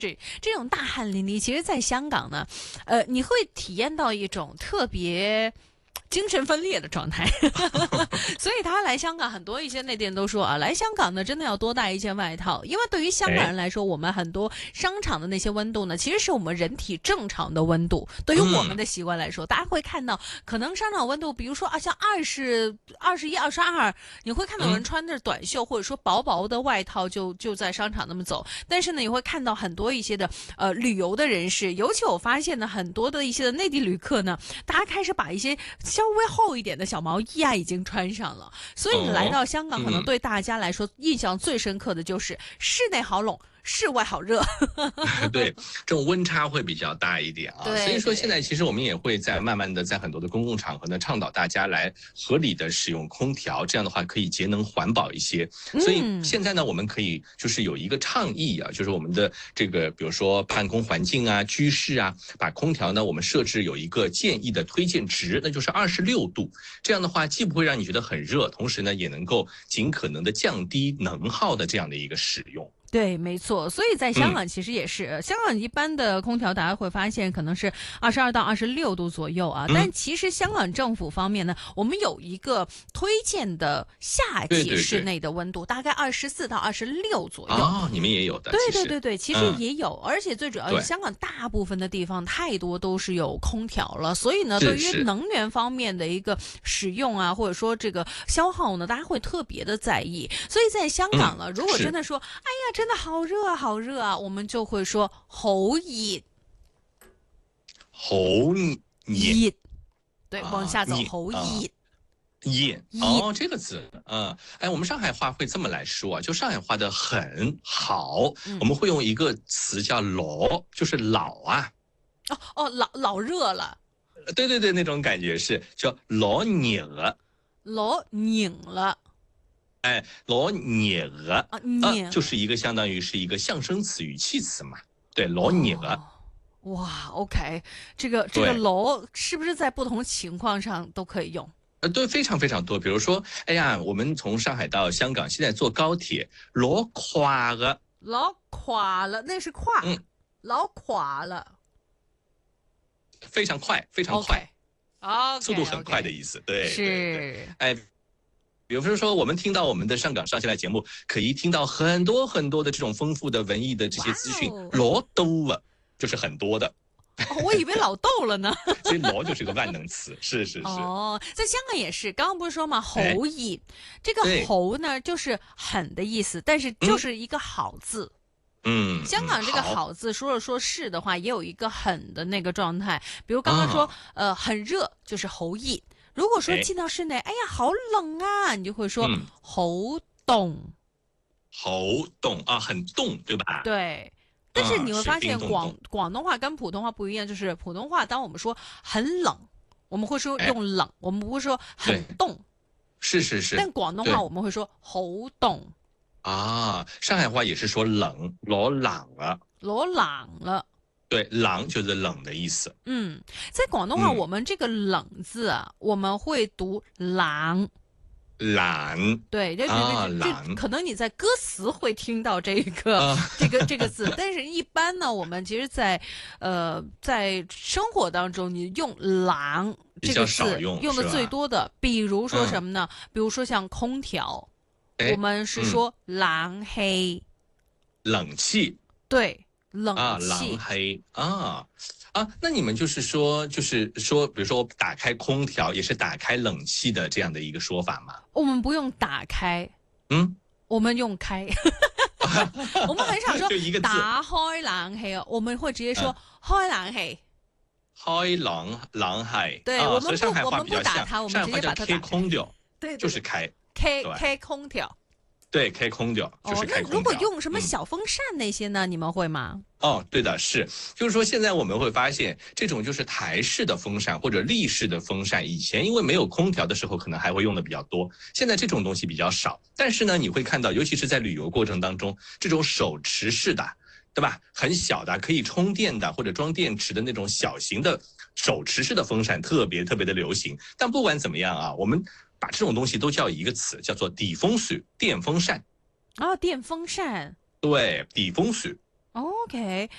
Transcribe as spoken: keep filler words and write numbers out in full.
是这种大汗淋漓，其实在香港呢，呃，你会体验到一种特别精神分裂的状态。所以他来香港，很多一些内地人都说啊，来香港呢真的要多带一件外套，因为对于香港人来说，我们很多商场的那些温度呢，其实是我们人体正常的温度。对于我们的习惯来说，嗯、大家会看到，可能商场温度，比如说啊，像二十二十一、二十二，你会看到有人穿着短袖、嗯、或者说薄薄的外套就就在商场那么走。但是呢，你会看到很多一些的呃旅游的人士，尤其我发现呢，很多的一些的内地旅客呢，大家开始把一些稍微厚一点的小毛衣啊已经穿上了。所以来到香港，可能对大家来说、嗯、印象最深刻的就是室内好冷，室外好热。 对，这种温差会比较大一点啊。所以说现在其实我们也会在慢慢的在很多的公共场合呢，倡导大家来合理的使用空调，这样的话可以节能环保一些。所以现在呢，我们可以就是有一个倡议啊，就是我们的这个比如说办公环境啊、居室啊，把空调呢我们设置有一个建议的推荐值，那就是二十六度。这样的话既不会让你觉得很热，同时呢也能够尽可能的降低能耗的这样的一个使用。 对，没错，所以在香港其实也是，嗯、香港一般的空调大家会发现可能是二十二到二十六度左右啊，嗯、但其实香港政府方面呢，我们有一个推荐的夏季室内的温度，对对对大概二十四到二十六左右。 哦，你们也有的。 对对对对，其实也有，嗯、而且最主要是香港大部分的地方太多都是有空调了，所以呢，对于能源方面的一个使用啊，或者说这个消耗呢，大家会特别的在意。所以在香港呢，嗯、如果真的说，哎呀，真的好热啊，好热啊，我们就会说好熱， 好熱， 对，往下走，好熱。 热哦，这个字，嗯，哎，我们上海话会这么来说啊，就上海话的很好，嗯、我们会用一个词叫老，就是老啊。 哦哦，老老热了。 对对对，那种感觉是叫老热了。 老热了。 哎，老热了啊，热、 啊、就是一个相当于是一个象声词、语气词嘛。对，老热了。 哦、哇 ，OK， 这个这个老是不是在不同情况上都可以用？ 呃，对，非常非常多。比如说，哎呀，我们从上海到香港，现在坐高铁，老快了， 老快了，那是快，嗯，老快了， 非常快，非常快， 啊、okay, ，okay, 速度很快的意思。Okay, 对， 是， 对对哎。比如说，我们听到我们的上港上下来节目，可以听到很多很多的这种丰富的文艺的这些资讯，老多了，就是很多的。 哦，我以为老豆了呢。 所以老就是个万能词，是是是。 哦，在香港也是，刚刚不是说嘛，好熱，这个好呢就是很的意思，但是就是一个好字。 嗯， 香港这个好字，说了说是的话，也有一个很的那个状态。比如刚刚说，嗯、呃，很热就是好熱。如果说进到室内，哎呀，好冷啊，你就会说、嗯、好凍， 好凍啊，很凍，对吧？ 对。但是你会发现广广东话跟普通话不一样，就是普通话当我们说很冷，我们会说用冷，哎、我们不会说很凍。 是是是。 但广东话我们会说好凍。 啊，上海话也是说冷，老冷了， 老冷了。 对，冷就是冷的意思。 嗯，在广东话，我们这个冷字啊，嗯、我们会读冷。 冷， 对，对对对， 啊、 就可能你在歌词会听到这个、啊、这个这个字，但是一般呢，我们其实在，呃，在生活当中，你用冷这个字用用的最多的，比如说什么呢？嗯、比如说像空调，我们是说冷氣， 冷氣， 对，冷氣， 啊，冷氣啊。啊，那你们就是说，就是说，比如说我打开空调，也是打开冷气的这样的一个说法吗？ 我们不用打开， 嗯， 我们用开，我们很少说就一个字打開冷氣哦，我們會直接說開冷氣， 開冷冷氣。 對， 啊、 我們不我們不打它，我們直接把它打開。 空調， 對， 就是開， 開開空調。 对，开空调就是开空调。 哦、如果用什么小风扇那些呢？嗯、你们会吗？ 哦，对的，是，就是说现在我们会发现，这种就是台式的风扇或者立式的风扇，以前因为没有空调的时候，可能还会用的比较多，现在这种东西比较少。但是呢，你会看到，尤其是在旅游过程当中，这种手持式的，对吧？很小的，可以充电的或者装电池的那种小型的手持式的风扇，特别特别的流行。但不管怎么样啊，我们把这种东西都叫一个词，叫做底风扇、电风扇。 哦，电风扇。 对，底风扇。 OK，